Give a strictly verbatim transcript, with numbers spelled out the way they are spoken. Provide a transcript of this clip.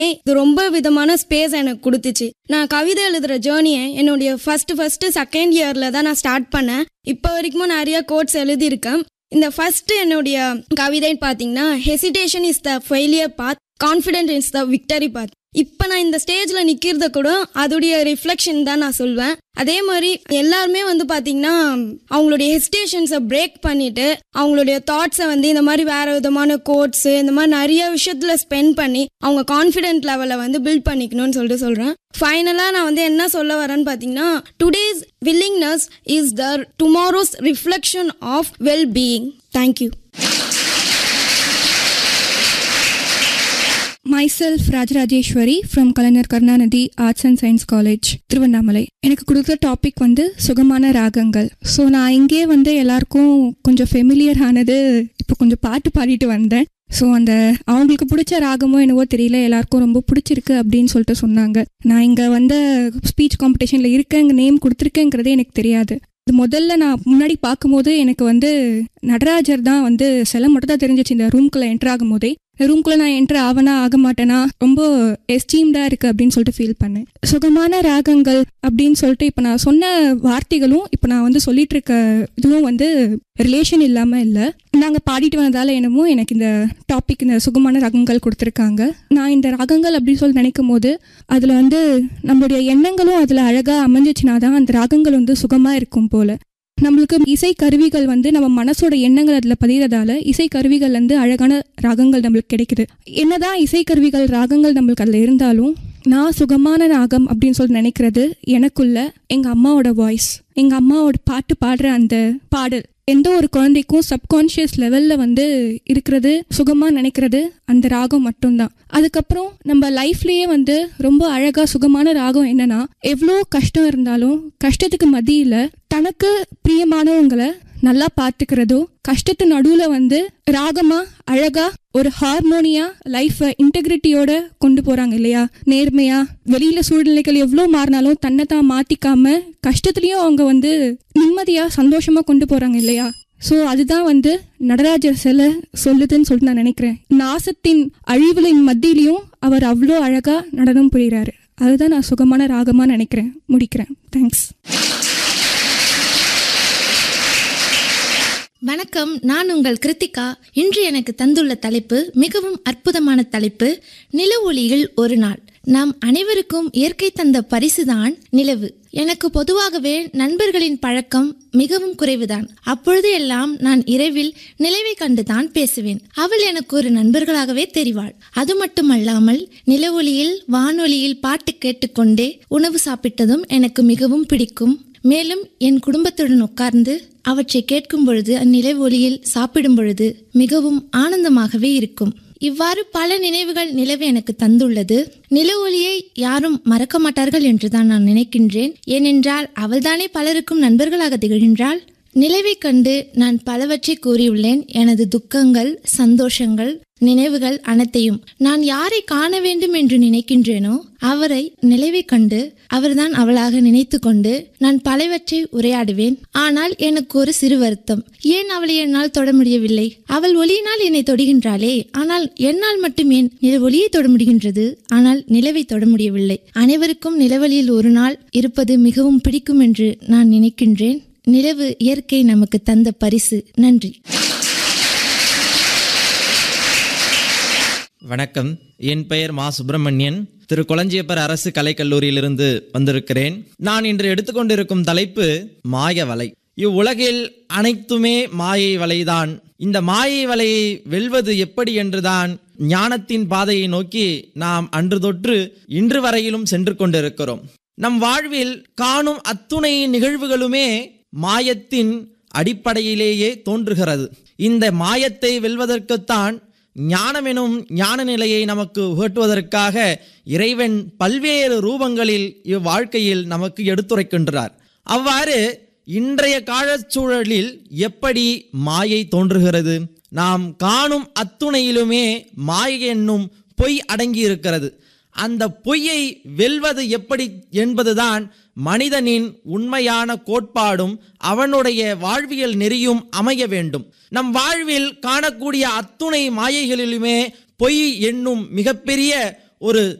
இது ரொம்ப விதமான ஸ்பேஸ் எனக்கு கொடுத்துச்சு. நான் கவிதை எழுதுகிற ஜேர்னியை என்னுடைய ஃபர்ஸ்ட் ஃபர்ஸ்ட் செகண்ட் இயரில் தான் நான் ஸ்டார்ட் பண்ணேன். இப்போ வரைக்கும் நிறைய கோட்ஸ் எழுதியிருக்கேன். இந்த ஃபர்ஸ்ட் என்னுடைய கவிதைன்னு பார்த்தீங்கன்னா, hesitation is the failure path, confident is the victory பாத். இப்போ நான் இந்த ஸ்டேஜில் நிற்கிறத கூட அதோடைய ரிஃப்ளெக்ஷன் தான் நான் சொல்வேன். அதே மாதிரி எல்லாருமே வந்து பார்த்தீங்கன்னா அவங்களுடைய ஹெசிடேஷன்ஸை பிரேக் பண்ணிவிட்டு அவங்களுடைய தாட்ஸை வந்து இந்த மாதிரி வேறு விதமான கோட்ஸு இந்த மாதிரி நிறைய விஷயத்தில் ஸ்பெண்ட் பண்ணி அவங்க கான்ஃபிடென்ட் லெவலை வந்து பில்ட் பண்ணிக்கணும்னு சொல்லிட்டு சொல்கிறேன். ஃபைனலாக நான் வந்து என்ன சொல்ல வரேன்னு பார்த்தீங்கன்னா, today's willingness is the tomorrow's reflection of well being. Thank you. Myself Rajarajeshwari from Kalanar Karnanidhi Arts and Science College, Tiruvannamalai. எனக்கு கொடுத்த டாபிக் வந்து சுகமான ராகங்கள். ஸோ நான் இங்கே வந்து எல்லாருக்கும் கொஞ்சம் ஃபெமிலியர் ஆனது இப்போ கொஞ்சம் பாட்டு பாடிட்டு வந்தேன். ஸோ அந்த அவங்களுக்கு பிடிச்ச ராகமோ என்னவோ தெரியல, எல்லாருக்கும் ரொம்ப பிடிச்சிருக்கு அப்படின்னு சொல்லிட்டு சொன்னாங்க. நான் இங்கே வந்து ஸ்பீச் காம்படிஷனில் இருக்கேங்க, நேம் கொடுத்துருக்கேங்கிறதே எனக்கு தெரியாது. இது முதல்ல நான் முன்னாடி பார்க்கும்போது எனக்கு வந்து நடராஜர் தான் வந்து சில மட்டும் தான் தெரிஞ்சிச்சு. இந்த ரூம்குள்ளே என்டர் ஆகும் போதே ரூம்குள்ளே நான் என்ட்ரு ஆவனா ஆக மாட்டேனா, ரொம்ப எஸ்டீம்டாக இருக்குது அப்படின்னு சொல்லிட்டு ஃபீல் பண்ணேன். சுகமான ராகங்கள் அப்படின்னு சொல்லிட்டு இப்போ நான் சொன்ன வார்த்தைகளும் இப்போ நான் வந்து சொல்லிட்டு இருக்க இதுவும் வந்து ரிலேஷன் இல்லாமல் இல்லை. நாங்கள் பாடிட்டு வந்ததால் என்னமோ எனக்கு இந்த டாபிக் இந்த சுகமான ராகங்கள் கொடுத்துருக்காங்க. நான் இந்த ராகங்கள் அப்படின்னு சொல்லி நினைக்கும் போது அதில் வந்து நம்மளுடைய எண்ணங்களும் அதில் அழகாக அமைஞ்சிச்சுனா தான் அந்த ராகங்கள் வந்து சுகமாக இருக்கும் போல். நம்மளுக்கு இசை கருவிகள் வந்து நம்ம மனசோட எண்ணங்கள் அதில் பதிகிறதால இசை கருவிகள் வந்து அழகான ராகங்கள் நம்மளுக்கு கிடைக்குது. என்னதான் இசை கருவிகள் ராகங்கள் நம்மளுக்கு அதில் இருந்தாலும் நான் சுகமான ராகம் அப்படின்னு சொல்லி நினைக்கிறது எனக்குள்ள எங்கள் அம்மாவோட வாய்ஸ், எங்கள் அம்மாவோட பாட்டு பாடுற அந்த பாடல். எந்த ஒரு குழந்தைக்கும் சப்கான்ஷியஸ் லெவலில் வந்து இருக்கிறது சுகமாக நினைக்கிறது அந்த ராகம் மட்டும்தான். அதுக்கப்புறம் நம்ம லைஃப்லேயே வந்து ரொம்ப அழகாக சுகமான ராகம் என்னன்னா, எவ்வளோ கஷ்டம் இருந்தாலும் கஷ்டத்துக்கு மத்தியில் தனக்கு பிரியமானவங்களை நல்லா பார்த்துக்கிறதோ, கஷ்டத்து நடுவில் வந்து ராகமா அழகா ஒரு ஹார்மோனியா லைஃபை இன்டெகிரிட்டியோட கொண்டு போறாங்க இல்லையா, நேர்மையா. வெளியில சூழ்நிலைகள் எவ்வளோ மாறினாலும் தன்னை தான் மாத்திக்காம கஷ்டத்துலயும் அவங்க வந்து நிம்மதியா சந்தோஷமா கொண்டு போறாங்க இல்லையா. ஸோ அதுதான் வந்து நடராஜர் சிலை சொல்லுதுன்னு சொல்லிட்டு நான் நினைக்கிறேன். நாசத்தின் அழிவுகளின் மத்தியிலையும் அவர் அவ்வளோ அழகா நடனம் புரிகிறாரு. அதுதான் நான் சுகமான ராகமா நினைக்கிறேன். முடிக்கிறேன். தேங்க்ஸ். வணக்கம், நான் உங்கள் கிருத்திகா. இன்று எனக்கு தந்துள்ள தலைப்பு மிகவும் அற்புதமான தலைப்பு, நில ஒளியில் ஒரு நாள். நாம் அனைவருக்கும் இயற்கை தந்த பரிசுதான் நிலவு. எனக்கு பொதுவாகவே நண்பர்களின் பழக்கம் மிகவும் குறைவுதான். அப்பொழுது எல்லாம் நான் இரவில் நிலவை கண்டுதான் பேசுவேன். அவள் எனக்கு ஒரு நண்பர்களாகவே தெரிவாள். அது மட்டுமல்லாமல் நில ஒளியில் வானொலியில் பாட்டு கேட்டுக்கொண்டே உணவு சாப்பிட்டதும் எனக்கு மிகவும் பிடிக்கும். மேலும் என் குடும்பத்துடன் உட்கார்ந்து அவற்றை கேட்கும் பொழுது அந்நிலை ஒளியில் சாப்பிடும் பொழுது மிகவும் ஆனந்தமாகவே இருக்கும். இவ்வாறு பல நினைவுகள் நிலவு எனக்கு தந்துள்ளது. நில ஒளியை யாரும் மறக்க மாட்டார்கள் என்றுதான் நான் நினைக்கின்றேன். ஏனென்றால் அவள்தானே பலருக்கும் நண்பர்களாக திகழ்கின்றாள். நிலவை கண்டு நான் பலவற்றை கூறியுள்ளேன். எனது துக்கங்கள், சந்தோஷங்கள், நினைவுகள் அனைத்தையும். நான் யாரை காண வேண்டும் என்று நினைக்கின்றேனோ அவரை நிலவை கண்டு அவர்தான் அவளாக நினைத்து கொண்டு நான் பலவற்றை உரையாடுவேன். ஆனால் எனக்கு ஒரு சிறு வருத்தம். ஏன் அவளை என்னால் தொட முடியவில்லை? அவள் ஒளியினால் என்னை தொடுகின்றாளே, ஆனால் என்னால் மட்டும் ஏன் நில ஒளியை தொட முடிகின்றது, ஆனால் நிலவை தொட முடியவில்லை? அனைவருக்கும் நிலவொளியில் ஒரு நாள் இருப்பது மிகவும் பிடிக்கும் என்று நான் நினைக்கின்றேன். நிலவு இயற்கை நமக்கு தந்த பரிசு. நன்றி. வணக்கம், என் பெயர் மா சுப்பிரமணியன். திரு கொளஞ்சியப்பர் அரசு கலைக்கல்லூரியிலிருந்து வந்திருக்கிறேன். நான் இன்று எடுத்துக்கொண்டிருக்கும் தலைப்பு மாய வலை. இவ்வுலகில் அனைத்துமே மாயை வலைதான். இந்த மாயை வலையை வெல்வது எப்படி என்றுதான் ஞானத்தின் பாதையை நோக்கி நாம் அன்று தொற்று இன்று வரையிலும் சென்று கொண்டிருக்கிறோம். நம் வாழ்வில் காணும் அத்துணை நிகழ்வுகளுமே மாயத்தின் அடிப்படையிலேயே தோன்றுகிறது. இந்த மாயத்தை வெல்வதற்குத்தான் ஞானமெனும் ஞான நிலையை நமக்கு உகட்டுவதற்காக இறைவன் பல்வேறு ரூபங்களில் இவ்வாழ்க்கையில் நமக்கு எடுத்துரைக்கின்றார். அவ்வாறு இன்றைய காலச்சூழலில் எப்படி மாயை தோன்றுகிறது? நாம் காணும் அத்துணையிலுமே மாயை என்னும் பொய் அடங்கி இருக்கிறது. அந்த பொய்யை வெல்வது எப்படி என்பதுதான் மனிதனின் உண்மையான கோட்பாடும் அவனுடைய வாழ்வியல் நெறியும் அமைய வேண்டும். நம் வாழ்வில் காணக்கூடிய அத்துணை மாயைகளிலுமே பொய் என்னும் மிகப்பெரிய ஒரு